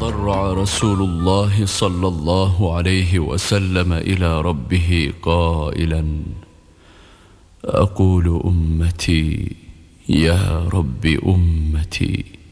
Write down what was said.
تضرع رسول الله صلى الله عليه وسلم إلى ربه قائلا: أقول أمتي يا رب أمتي.